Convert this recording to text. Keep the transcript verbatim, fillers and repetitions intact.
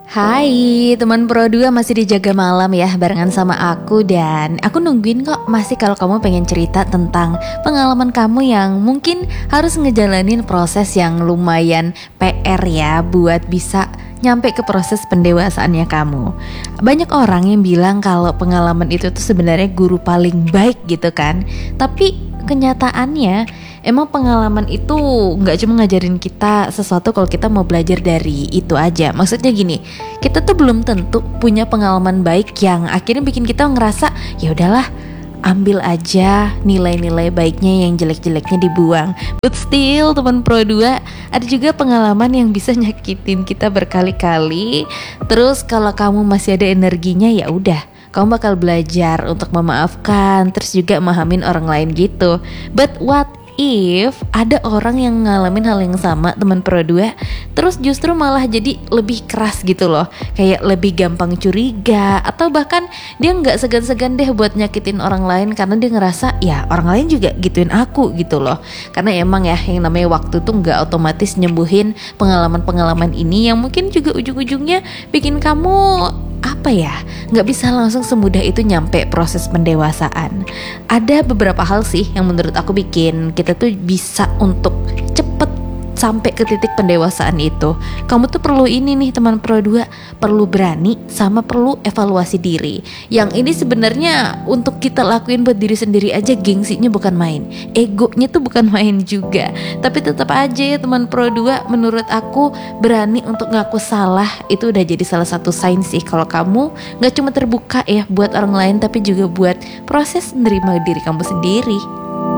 Hai teman Pro dua, masih dijaga malam ya barengan sama aku. Dan aku nungguin kok masih kalau kamu pengen cerita tentang pengalaman kamu yang mungkin harus ngejalanin proses yang lumayan P R ya, buat bisa nyampe ke proses pendewasaannya kamu. Banyak orang yang bilang kalau pengalaman itu tuh sebenarnya guru paling baik gitu kan. Tapi kenyataannya emang pengalaman itu nggak cuma ngajarin kita sesuatu kalau kita mau belajar dari itu aja. Maksudnya gini, kita tuh belum tentu punya pengalaman baik yang akhirnya bikin kita ngerasa ya udahlah, ambil aja nilai-nilai baiknya, yang jelek-jeleknya dibuang. But still teman Pro dua, ada juga pengalaman yang bisa nyakitin kita berkali-kali. Terus kalau kamu masih ada energinya, ya udah, kamu bakal belajar untuk memaafkan, terus juga memahamin orang lain gitu. But what if ada orang yang ngalamin hal yang sama teman Pro dua, terus justru malah jadi lebih keras gitu loh, kayak lebih gampang curiga, atau bahkan dia nggak segan-segan deh buat nyakitin orang lain karena dia ngerasa ya orang lain juga gituin aku gitu loh. Karena emang ya yang namanya waktu tuh nggak otomatis nyembuhin pengalaman-pengalaman ini yang mungkin juga ujung-ujungnya bikin kamu apa ya, nggak bisa langsung semudah itu nyampe proses pendewasaan. Ada beberapa hal sih yang menurut aku bikin kita tuh bisa untuk cepet sampai ke titik pendewasaan itu. Kamu tuh perlu ini nih teman Pro dua, perlu berani sama perlu evaluasi diri. Yang ini sebenarnya untuk kita lakuin buat diri sendiri aja gengsinya bukan main, egonya tuh bukan main juga. Tapi tetap aja ya teman Pro dua, menurut aku berani untuk ngaku salah itu udah jadi salah satu sign sih kalau kamu gak cuma terbuka ya buat orang lain, tapi juga buat proses menerima diri kamu sendiri.